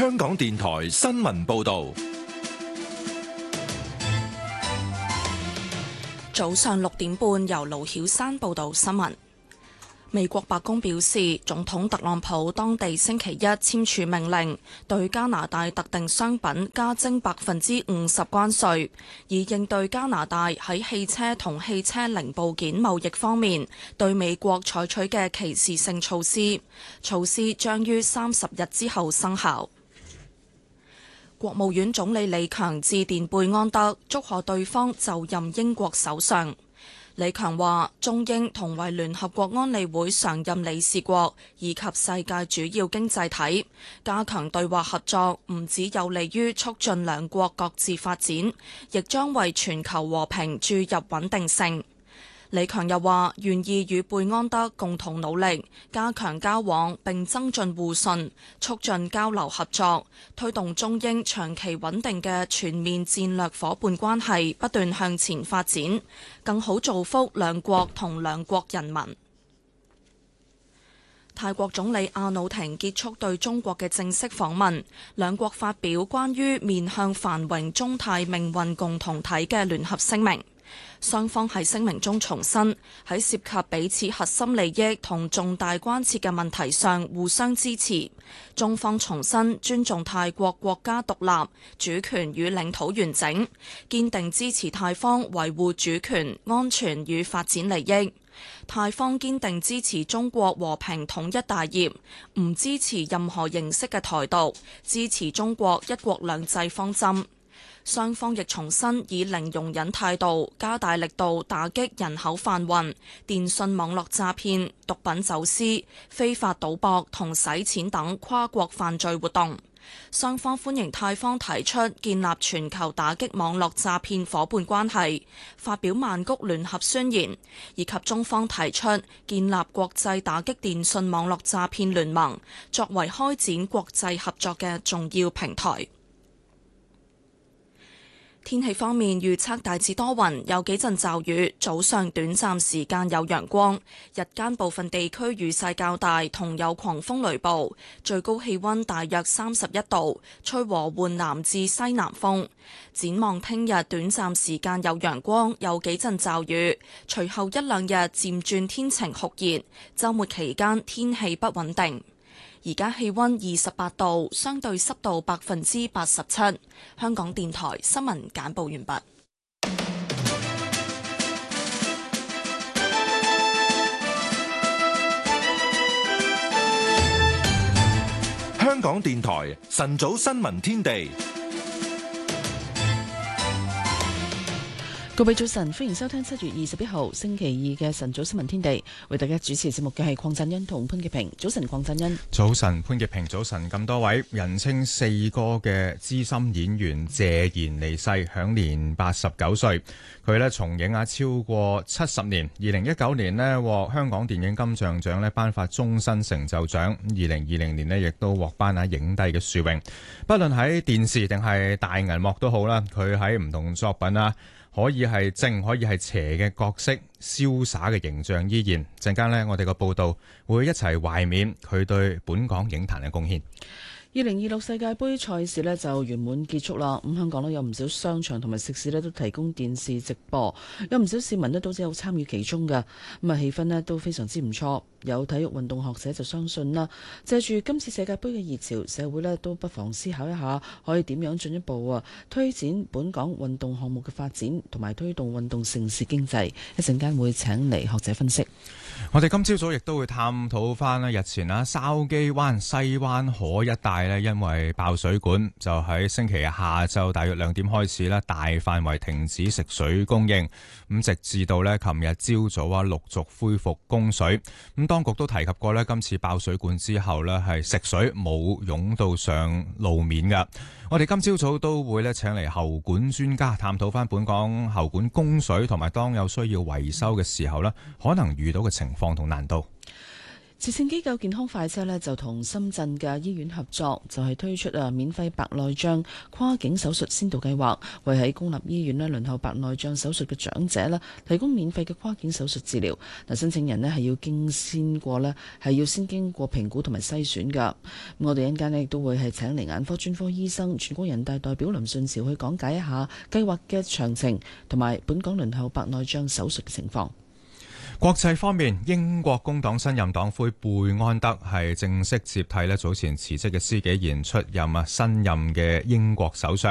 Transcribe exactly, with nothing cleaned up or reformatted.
香港電台新聞報道。 早上六點半，由盧曉山報道新聞。美國白宮表示，總統特朗普當地星期一簽署命令，對加拿大特定商品加徵百分之五十關稅，以應對加拿大喺汽車同汽車零部件貿易方面對美國採取嘅歧視性措施。措施將於三十日之後生效。國務院總理李強致電貝安德，祝賀對方就任英國首相。李強話：中英同為聯合國安理會常任理事國以及世界主要經濟體，加強對話合作，唔只有利於促進兩國各自發展，亦將為全球和平注入穩定性。李強又話：願意與貝安德共同努力，加強交往並增進互信，促進交流合作，推動中英長期穩定嘅全面戰略夥伴關係不斷向前發展，更好造福兩國同兩國人民。泰國總理阿努廷結束對中國嘅正式訪問，兩國發表關於面向繁榮中泰命運共同體嘅聯合聲明。雙方喺聲明中重申，喺涉及彼此核心利益同重大關切嘅問題上互相支持。中方重申尊重泰國國家獨立、主權與領土完整，堅定支持泰方維護主權、安全與發展利益。泰方堅定支持中國和平統一大業，唔支持任何形式嘅台獨，支持中國一國兩制方針。雙方亦重申以零容忍態度，加大力度打擊人口販運、電信網絡詐騙、毒品走私、非法賭博同洗錢等跨國犯罪活動。雙方歡迎泰方提出建立全球打擊網絡詐騙夥伴關係，發表曼谷聯合宣言，以及中方提出建立國際打擊電信網絡詐騙聯盟，作為開展國際合作嘅重要平台。天氣方面預測大致多雲，有幾陣驟雨，早上短暫時間有陽光，日間部分地區雨勢較大，同有狂風雷暴，最高氣溫大約三十一度，吹和緩南至西南風。展望聽日短暫時間有陽光，有幾陣驟雨，隨後一兩日漸轉天晴酷熱，週末期間天氣不穩定。而家氣溫二十八度，相對濕度百分之八十七。香港電台新聞簡報完畢。 香港電台晨早新聞天地。 各位早晨，歡迎收聽七月二十一號星期二嘅晨早新聞天地。為大家主持節目嘅係鄺振恩同潘潔平。早晨，鄺振恩。 早晨，潘潔平。早晨，咁多位人稱四哥嘅資深演員謝賢離世，享年八十九歲。佢呢從影啊超過七十年，二零一九年呢獲香港電影金像獎呢頒發終身成就獎，二零二零年呢亦都獲頒下影帝嘅殊榮。不論喺電視定係大銀幕都好啦，佢喺唔同作品啊，可以係正，可以係邪嘅角色，瀟灑嘅形象依然。陣間呢，我哋個報道會一齊懷緬佢對本港影壇嘅貢獻。 二零二六世界盃賽事呢就圓滿結束啦。咁香港呢有唔少商場同埋食肆呢都提供電視直播，有唔少市民呢都有參與其中嘅。咁啊氣氛呢都非常之唔錯。有體育運動學者就相信啦，借住今次世界盃嘅熱潮，社會呢都不妨思考一下，可以點樣進一步啊推展本港運動項目嘅發展，同埋推動運動城市經濟。一陣間會請嚟學者分析。 我哋今朝早亦都會探討翻咧，日前啊筲箕灣西灣河一帶咧，因為爆水管，就喺星期日下晝大約兩點開始咧，大範圍停止食水供應，咁直至到咧琴日朝早啊陸續恢復供水。咁當局都提及過咧，今次爆水管之後咧，係食水冇湧到上路面噶。我哋今朝早都會咧請嚟喉管專家探討翻本港喉管供水同埋當有需要維修嘅時候咧，可能遇到嘅情況同難度。 慈善機構健康快車呢，就同深圳嘅醫院合作，就係推出啊免費白內障跨境手術先導計劃，為喺公立醫院呢輪候白內障手術嘅長者呢提供免費嘅跨境手術治療。嗱，申請人呢係要經先過呢係要先經過評估同埋篩選㗎。我哋一陣間呢亦都會係請嚟眼科專科醫生、全國人大代表林順潮去講解一下計劃嘅詳情同埋本港輪候白內障手術嘅情況。 國際方面，英國工黨新任黨魁貝安德係正式接替咧早前辭職嘅施紀賢出任啊新任嘅英國首相。